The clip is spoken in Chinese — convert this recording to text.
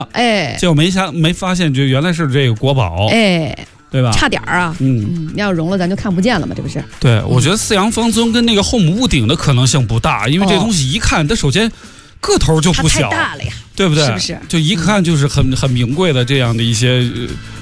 哎， 结果没发现，就原来是这个国宝， 哎， 对吧？ 差点儿啊，你要融了，咱就看不见了嘛，这不是？ 对，我觉得四羊方尊跟那个后母屋顶的可能性不大，因为这东西一看，它首先个头就不小， 它太大了呀， 对不对？ 是不是？ 就一看就是很名贵的这样的一些